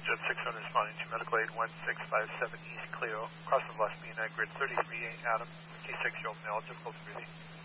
Jet 600 responding to medical aid 1657 East Clio, crossing Las Mina, grid 33, Adam, 56-year-old male, difficult breathing.